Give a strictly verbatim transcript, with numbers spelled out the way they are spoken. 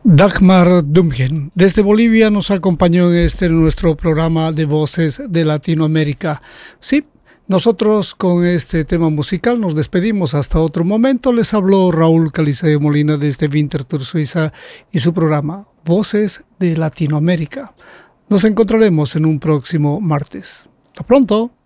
Dagmar Dumgen, desde Bolivia, nos acompañó en este nuestro programa de Voces de Latinoamérica. Sí, nosotros con este tema musical nos despedimos hasta otro momento. Les habló Raúl Calice Molina desde Winterthur, Suiza, y su programa Voces de Latinoamérica. Nos encontraremos en un próximo martes. Hasta pronto.